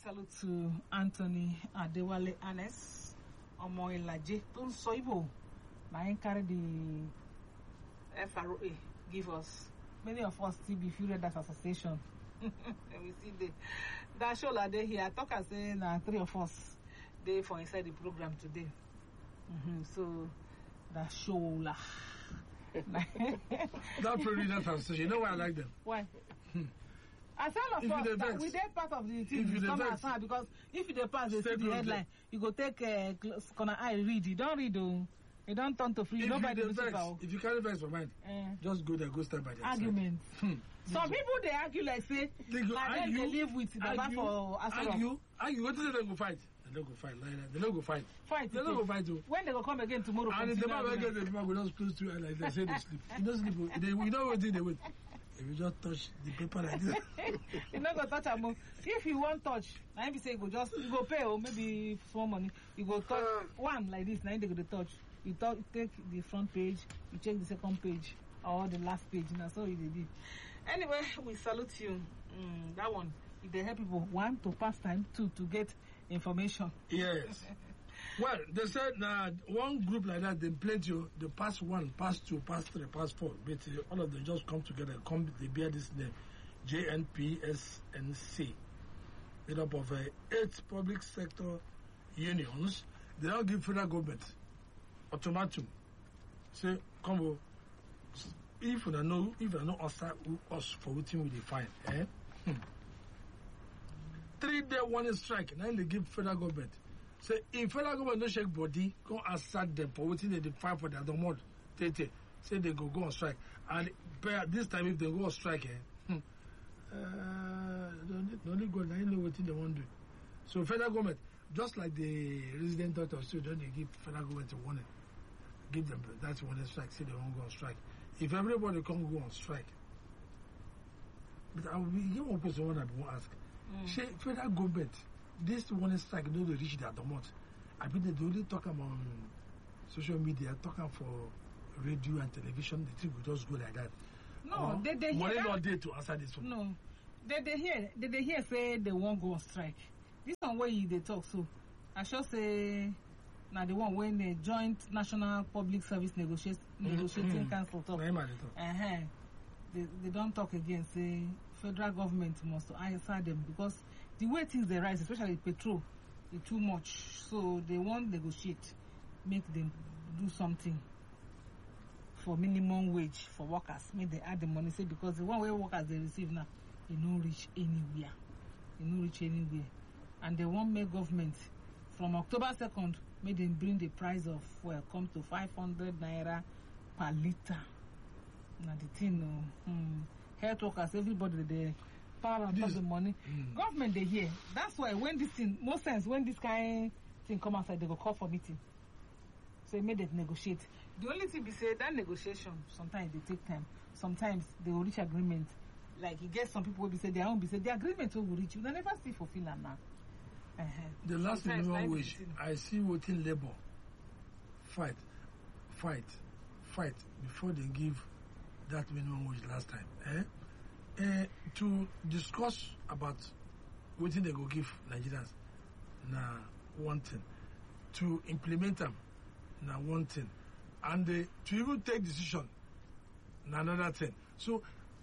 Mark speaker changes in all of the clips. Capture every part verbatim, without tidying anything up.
Speaker 1: salute to Anthony Adewale Anes, Omo Ilaje, don't so Igbo. Now I carry the F R O A, give us. Many of us still be furious that association. We see the that show la day here. I talk as say na three of us they for inside the program today. Mm-hmm. So that show la.
Speaker 2: That President Association, you know why I like them?
Speaker 1: Why? As all of
Speaker 2: If
Speaker 1: us,
Speaker 2: you
Speaker 1: that
Speaker 2: vex,
Speaker 1: we dey part of the team.
Speaker 2: if you
Speaker 1: You come
Speaker 2: vex,
Speaker 1: as far because if you dey pass, they
Speaker 2: stay
Speaker 1: see the
Speaker 2: close
Speaker 1: headline.
Speaker 2: there.
Speaker 1: You go take uh, close corner eye read. You don't read, oh. You don't turn to free.
Speaker 2: If
Speaker 1: Nobody
Speaker 2: you
Speaker 1: will
Speaker 2: dey vex,
Speaker 1: oh.
Speaker 2: if you carry vex for mind,
Speaker 1: Eh.
Speaker 2: just go there, go stand by their
Speaker 1: Argument.
Speaker 2: side. Hmm.
Speaker 1: Some people they argue like say,
Speaker 2: They go
Speaker 1: my then
Speaker 2: argue,
Speaker 1: they live with Baba
Speaker 2: argue,
Speaker 1: for Asoro.
Speaker 2: argue, argue. What is it they go fight? They don't go fight like that. They don't go fight.
Speaker 1: Fight.
Speaker 2: They don't go fight too.
Speaker 1: When they go come again tomorrow?
Speaker 2: And if the man will
Speaker 1: continue
Speaker 2: get the people go just close to it like they say they sleep. You don't sleep. oh. They, you know what they wait. If you just touch the paper like this.
Speaker 1: You not go touch am. If you want touch, now be say you go just you go pay or maybe small money. You go touch one like this. Now they go to touch. You touch, take the front page. You check the second page or the last page. Now so you did. Anyway, we salute you. Mm, that one. If they help people, one to pass time, two to get information.
Speaker 2: Yes. Well, they said uh, one group like that, they plenty, you, they pass one, pass two, pass three, pass four. But uh, all of them just come together, come, they bear this name, J N P S N C. Made up of uh, eight public sector unions. They don't give federal government ultimatum. Say, come on, if you don't know, if you don't know us, us for what we define, eh? Hmm. Three day warning strike, now they give federal government. Say, if federal government don't shake body, go assert them for what they define for their domod. They say they go go on strike. And this time, if they go on strike, eh, hmm, uh, they only go, they know what they want to do. So, federal government, just like the resident doctor, so don't they give federal government a warning? Give them that warning strike, say they won't go on strike. If everybody can't go on strike, but I will give one person one I won't ask. Mm. Say, federal government, this warning strike, you know, they reach their domot. I mean, they only talk about um, social media, talking for radio and television, the thing will just go like that.
Speaker 1: No,
Speaker 2: or
Speaker 1: they, they hear
Speaker 2: money
Speaker 1: that.
Speaker 2: not there to answer this one.
Speaker 1: No, they they hear they, they hear say they won't go on strike. This one where you they talk so. I shall say now the one when the joint national public service negotiate,
Speaker 2: Mm-hmm.
Speaker 1: negotiating
Speaker 2: Mm-hmm.
Speaker 1: council talk.
Speaker 2: Nah, man, they talk.
Speaker 1: Uh-huh. They they don't talk again. Say federal government must answer them because the way things they rise, especially petrol, is too much. So they won't negotiate, make them do something for minimum wage for workers. Make they add the money. Say because the one way workers they receive now, it no reach anywhere. It no reach anywhere. And they won't make government from October second, make them bring the price of fuel come to five hundred naira per liter. Now the thing, no, hmm, health workers, everybody they power on top the money.
Speaker 2: Mm.
Speaker 1: Government they hear. That's why when this thing, most sense when this kind thing come outside, they go call for meeting. So it made them negotiate. The only thing we say that negotiation sometimes they take time. Sometimes they will reach agreement. Like you get some people will be say their own be say the agreement will reach. You never see fulfill them now. Uh-huh.
Speaker 2: The last
Speaker 1: Sometimes
Speaker 2: minimum
Speaker 1: life
Speaker 2: wage,
Speaker 1: is in-
Speaker 2: I see waiting labor fight, fight, fight before they give that minimum wage last time. Eh? Eh, to discuss about what they go give Nigerians, na one thing. To implement them, na one thing. And they, to even take decision, na another thing. So,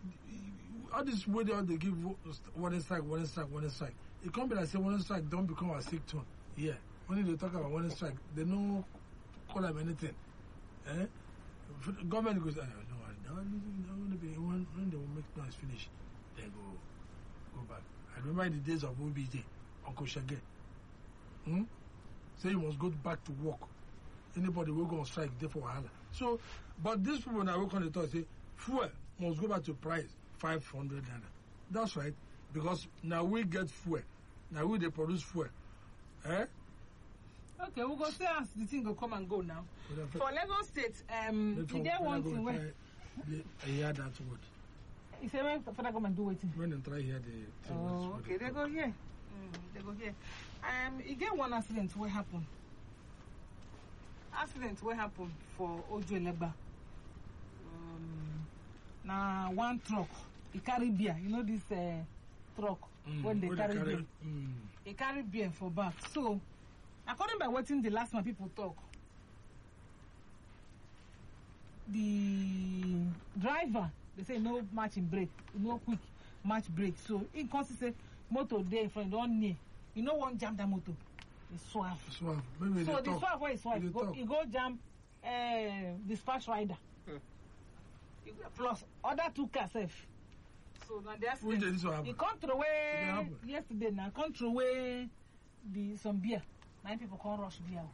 Speaker 2: all this way they all they give one strike, one strike, one strike. It can't be like say one strike don't become a sick tone. Yeah. When they talk about one strike, they don't call them anything. Eh? Government goes, oh, no, no, no, when, when they will make noise finish, they go go back. I remember in the days of O B J, Uncle Shage. Hmm? Say you must go back to work. Anybody will go on strike, therefore wahala. So, but these people now work on the talk say, fuel must go back to price five hundred naira. That's right, because now we get fuel. Now we they produce fuel. Eh?
Speaker 1: Okay, we'll go see as the thing go come and go now.
Speaker 2: Well,
Speaker 1: For Lagos State, um,
Speaker 2: Therefore,
Speaker 1: is there
Speaker 2: when I
Speaker 1: one
Speaker 2: go
Speaker 1: thing where
Speaker 2: try- they- I hear that word.
Speaker 1: you say when federal government do waiting?
Speaker 2: When they try hear the thing,
Speaker 1: Oh,
Speaker 2: what
Speaker 1: okay, they
Speaker 2: talk.
Speaker 1: go here. Mm, they go here. Um, you get one accident what happened. Accident what happened for Ojo Legba. Um, now one truck, it carry beer. You know this uh, truck
Speaker 2: Mm,
Speaker 1: when they
Speaker 2: when
Speaker 1: carry
Speaker 2: carry,
Speaker 1: beer.
Speaker 2: mm,
Speaker 1: He carry beer for back. So, according by wetin the last man people talk, the driver they say no matching brake, no quick match brake. So in consist say motor dey in front, don near. You no wan jam that motor. He swerve.
Speaker 2: swerve. Maybe
Speaker 1: So
Speaker 2: they
Speaker 1: the
Speaker 2: talk.
Speaker 1: swerve where he swerve,
Speaker 2: They
Speaker 1: he go,
Speaker 2: talk.
Speaker 1: he go jam uh, dispatch rider.
Speaker 3: Hmm.
Speaker 1: He go- Plus other two cars sef. So now the
Speaker 2: Which
Speaker 1: accident.
Speaker 2: is what
Speaker 1: He
Speaker 2: happen?
Speaker 1: come throw
Speaker 2: It
Speaker 1: away
Speaker 2: happen.
Speaker 1: yesterday now. Come throw away the some beer. Nine people come rush beer.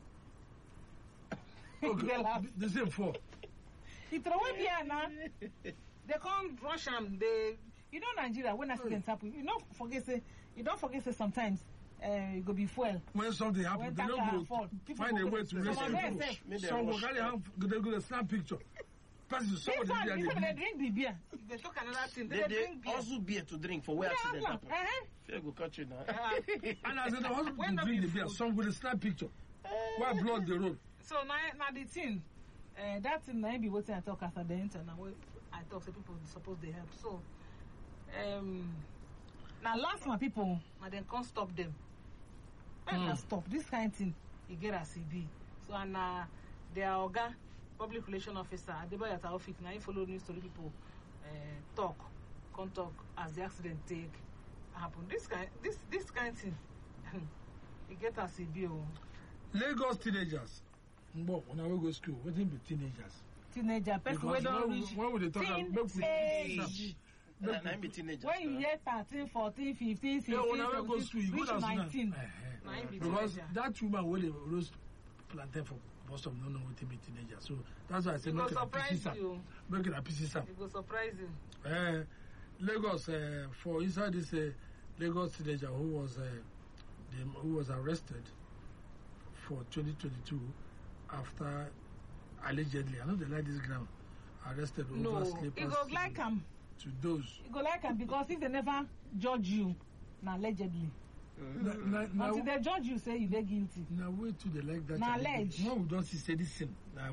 Speaker 2: Okay,
Speaker 1: They laugh.
Speaker 2: the same four.
Speaker 1: He throw away beer now. They come rush am. They, you know, Nigeria when accidents happen, you don't forget say, you don't forget say sometimes uh, it go be fuel.
Speaker 2: When something happens,
Speaker 1: When
Speaker 2: they
Speaker 1: tanker
Speaker 2: don't
Speaker 1: fall,
Speaker 2: go
Speaker 1: people
Speaker 2: find
Speaker 1: go
Speaker 2: a way
Speaker 1: get-
Speaker 2: to
Speaker 1: some
Speaker 2: rescue
Speaker 1: of them
Speaker 2: people.
Speaker 1: sef.
Speaker 3: Make them
Speaker 2: Some will
Speaker 3: rush.
Speaker 2: carry hand, they go to snap picture. Person,
Speaker 1: This
Speaker 2: somebody
Speaker 1: one,
Speaker 2: there,
Speaker 1: this one
Speaker 2: they
Speaker 1: they drink the beer. If they talk another thing, they,
Speaker 3: They,
Speaker 1: they
Speaker 3: they
Speaker 1: drink beer.
Speaker 3: also beer to drink for where
Speaker 1: Yeah,
Speaker 3: accident
Speaker 1: man.
Speaker 3: happen.
Speaker 1: Uh-huh.
Speaker 3: Fear go catch you now.
Speaker 1: Uh,
Speaker 2: And as in the hospital,
Speaker 1: When
Speaker 2: they
Speaker 1: no
Speaker 2: drink
Speaker 1: be
Speaker 2: the beer.
Speaker 1: food.
Speaker 2: Some with a snap picture. Why blood the road?
Speaker 1: So now, now the thing, uh, that thing now be waiting I talk after the enter. Now what I talk, say people suppose they help. So, um, now last my people, now then can't stop them. When
Speaker 2: Mm.
Speaker 1: mm. stop this kind of thing, you get a C B. So and uh, their organ, public relation officer, Adebayo Taofik, now he follow news story people uh, talk, come talk as the accident take happen. This kind, this this kind of thing, you get a C B. Oh.
Speaker 2: Lagos teenagers. Mbo, when I will go school, what be teenagers?
Speaker 1: Teenager, person wey
Speaker 2: Because
Speaker 1: don
Speaker 2: when,
Speaker 1: reach
Speaker 2: when would they talk about
Speaker 1: teen
Speaker 2: make we
Speaker 1: age.
Speaker 3: Nah, nah, I'm a teenager.
Speaker 1: When you hear thirteen, fourteen, fifteen,
Speaker 2: Yeah,
Speaker 1: sixteen,
Speaker 2: when I will go school, you
Speaker 1: seventeen,
Speaker 2: go
Speaker 1: reach
Speaker 2: down
Speaker 1: nineteen.
Speaker 2: Uh-huh.
Speaker 1: Na him be
Speaker 2: Because
Speaker 1: teenager.
Speaker 2: that woman wey dey roast plantain for bus stop no know wetin be teenager. So that's why I say
Speaker 1: It go
Speaker 2: make it a
Speaker 1: surprise
Speaker 2: pieces
Speaker 1: you.
Speaker 2: make it a pieces am.
Speaker 1: It go surprise you.
Speaker 2: Uh, Lagos uh, for inside this uh, Lagos teenager who was uh, the, who was arrested for twenty twenty-two after allegedly, I know they like this ground, arrested
Speaker 1: No,
Speaker 2: over
Speaker 1: you
Speaker 2: sleepers
Speaker 1: go
Speaker 2: to,
Speaker 1: like am.
Speaker 2: to those.
Speaker 1: You go like am because if they never judge you, na allegedly.
Speaker 2: Na, na, na,
Speaker 1: Until they judge you, say you dey guilty.
Speaker 2: na way too they like that.
Speaker 1: Na
Speaker 2: alleged.
Speaker 1: allege.
Speaker 2: When we don't see say this thing, now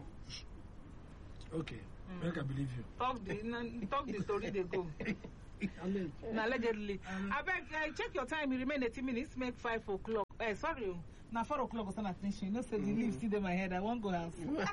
Speaker 2: okay,
Speaker 1: Mm.
Speaker 2: make I believe you.
Speaker 1: Talk the na, talk the story they go. Na allegedly. Abeg, uh, check your time. You remain eighteen minutes. Make five o'clock. Eh, sorry, oh. na four o'clock. Stand attention. You know, say the leaf still in my head. I won't go house.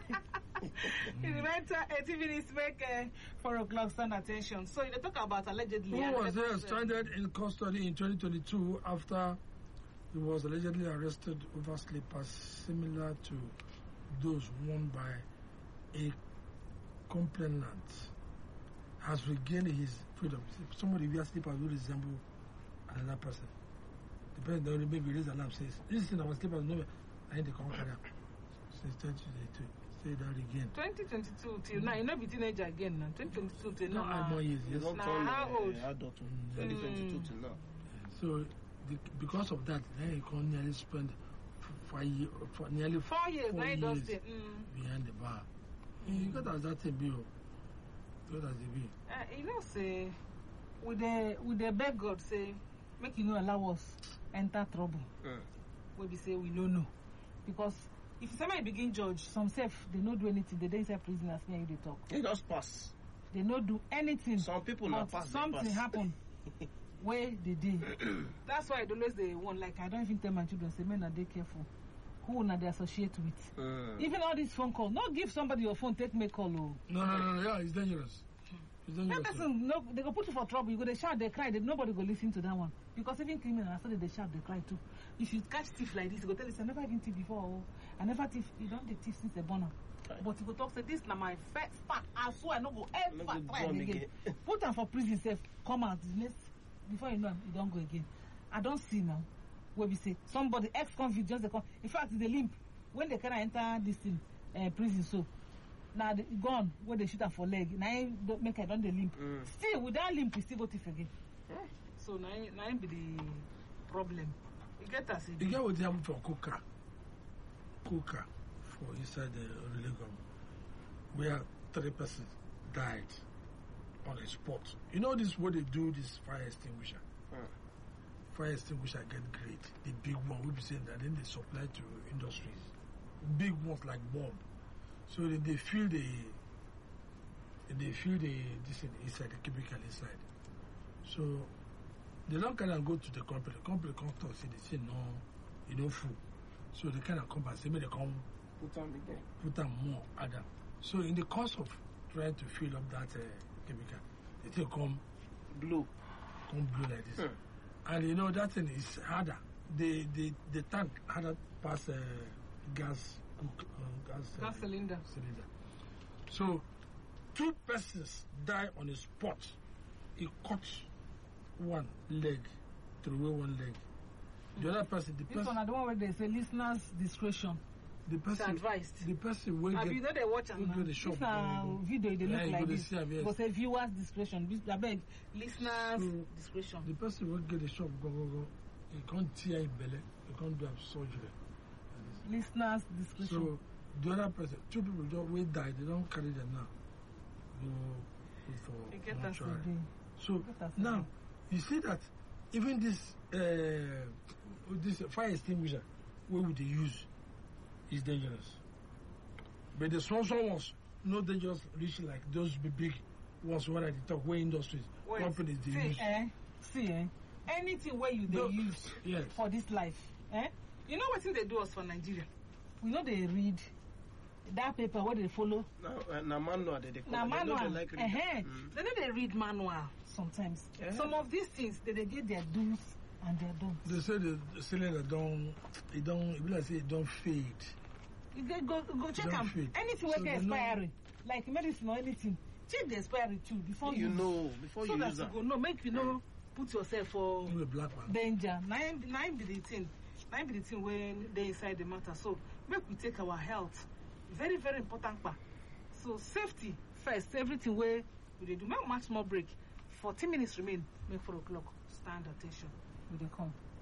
Speaker 1: You remain eighteen minutes. Make uh, four o'clock. Stand attention. So you dey talk about allegedly.
Speaker 2: Who was there
Speaker 1: uh,
Speaker 2: stranded in custody in twenty twenty-two after he was allegedly arrested over sleepers similar to those worn by a complainant has regained his freedom. Somebody wear slippers will resemble another person. Depending on maybe raise alarm says this thing our slippers no I need to come carry. Since twenty twenty-two, say that again.
Speaker 1: twenty twenty-two till now. You know, be teenager again now. twenty twenty-two till
Speaker 2: No, I
Speaker 1: now.
Speaker 2: more years.
Speaker 3: You
Speaker 2: Yes.
Speaker 3: don't
Speaker 1: Nah,
Speaker 3: turn
Speaker 1: how
Speaker 3: uh,
Speaker 1: old?
Speaker 3: adult to
Speaker 2: Mm.
Speaker 3: twenty twenty-two
Speaker 1: Mm.
Speaker 3: till now.
Speaker 2: So the, because of that, then he can nearly spend f- five year, for nearly
Speaker 1: Four years.
Speaker 2: four
Speaker 1: Now he does
Speaker 2: years
Speaker 1: it. Mm.
Speaker 2: behind the bar. You got as that thing be, oh. Good as it be.
Speaker 1: Uh, you know, say, with the with the beg God, say, make you know allow us enter trouble.
Speaker 3: Mm.
Speaker 1: Where we say we don't know, because if somebody begin judge, some self they no do anything. They dey inside prison as me and you dey talk.
Speaker 3: They just pass.
Speaker 1: They no do anything.
Speaker 3: Some people na
Speaker 1: but
Speaker 3: pass, they
Speaker 1: something
Speaker 3: pass.
Speaker 1: happen where they did. That's why I always dey one. Like I don't even tell my children, say, men are they careful. Who na they associate with?
Speaker 3: Mm.
Speaker 1: Even all these phone calls. Not give somebody your phone. Take me call. Oh.
Speaker 2: No, no, no, no, yeah, it's dangerous. It's
Speaker 1: That
Speaker 2: dangerous.
Speaker 1: person, no, they go put you for trouble. You go, they shout, they cry. They, nobody go listen to that one. Because even criminals, after they shout, they cry too. If you catch thief like this, you go tell us, I never even thief before. Oh. I never thief. You don't dey thief since they born.
Speaker 3: Right.
Speaker 1: But you go talk, say, this na my first part. I swear I no go ever
Speaker 3: No go
Speaker 1: try
Speaker 3: born
Speaker 1: again.
Speaker 3: again.
Speaker 1: Put them for prison, safe. Come out. The next, before you know am, you don't go again. I don't see now where we say somebody ex-convict just they come. In fact, the limp when they can enter this thing, uh, prison. So now the gone where they shoot am for leg. Now him don't make I don't the limp.
Speaker 3: Mm.
Speaker 1: Still with that limp, we still go thief again.
Speaker 3: Mm.
Speaker 1: So now now him be the problem. You get us.
Speaker 2: You get what happened for Kuka. Kuka for inside the Oregon, where three persons died on the spot. You know this what they do, this fire extinguisher.
Speaker 3: Mm.
Speaker 2: Fire extinguisher get great. The big one, we be saying that then they supply to industries. Big ones like bomb. So then they feel the they feel the this in- inside the chemical inside. So They don't kind of go to the company. The company come talk, say they say no, you know, full. So they kind of come back, say maybe they come
Speaker 3: Put on again.
Speaker 2: put on more other. So in the course of trying to fill up that uh, chemical, they still come
Speaker 3: Blue.
Speaker 2: come blue like this.
Speaker 3: Hmm.
Speaker 2: And you know that thing is harder. The the the tank harder pass uh, gas cook uh, gas, uh,
Speaker 1: Gas cylinder.
Speaker 2: cylinder. So two persons die on the spot. He cut one leg, threw away one leg. The other person, the
Speaker 1: This
Speaker 2: person,
Speaker 1: one are the one where they say listeners discretion.
Speaker 2: the person,
Speaker 1: advised.
Speaker 2: the person will
Speaker 1: Have
Speaker 2: get
Speaker 1: you know they watch
Speaker 2: will
Speaker 1: am
Speaker 2: go
Speaker 1: now?
Speaker 2: the shop,
Speaker 1: This na
Speaker 2: go- go-
Speaker 1: video they
Speaker 2: Yeah,
Speaker 1: look
Speaker 2: you
Speaker 1: like
Speaker 2: go dey
Speaker 1: this.
Speaker 2: see am, yes.
Speaker 1: But say viewers discretion. This abeg listeners
Speaker 2: So-
Speaker 1: discretion.
Speaker 2: the person will get the shop, go go go. He can't tear his belly. He can't do surgery.
Speaker 1: Listeners discretion.
Speaker 2: So the other person, two people don't we die. They don't carry them now. Go go for
Speaker 1: You get us
Speaker 2: mortuary.
Speaker 1: today.
Speaker 2: So
Speaker 1: Get us
Speaker 2: now
Speaker 1: today.
Speaker 2: you see that even this uh, this fire extinguisher, what would they use, is dangerous. But the small small ones, not dangerous, reach like those big big ones. What at the top, where industries,
Speaker 1: Wait,
Speaker 2: companies they
Speaker 1: see,
Speaker 2: use.
Speaker 1: eh, see, eh, anything where you they
Speaker 2: No,
Speaker 1: use
Speaker 2: yes.
Speaker 1: for this life, eh? You know what thing they do us for Nigeria? We know they read that paper where they follow.
Speaker 3: Now, uh, now manual they, they call
Speaker 1: Now
Speaker 3: it. They
Speaker 1: manual,
Speaker 3: don't like reading.
Speaker 1: uh-huh.
Speaker 3: Mm.
Speaker 1: They know they read manual sometimes.
Speaker 3: Yeah.
Speaker 1: Some of these things they, they get their do's and their don'ts.
Speaker 2: They say the cylinder don't, it don't, it be like say it don't fade.
Speaker 1: You get, go go check
Speaker 2: Don't
Speaker 1: them.
Speaker 2: fit.
Speaker 1: Anything where
Speaker 2: So
Speaker 1: get
Speaker 2: they know-
Speaker 1: expiry, like medicine or anything, check the expiry too before
Speaker 3: You
Speaker 1: you
Speaker 3: know, before
Speaker 1: so
Speaker 3: you
Speaker 1: that
Speaker 3: use
Speaker 1: you
Speaker 3: them.
Speaker 1: go know. Make you know, put yourself for
Speaker 2: You a black man.
Speaker 1: danger. Nine nine be the thing. Nine be the thing when they inside the matter. So make we take our health. Very, very important part. So safety first, everything where we dey do. Make much more break. Fourteen minutes remain. Make four o'clock. Stand attention. We dey come.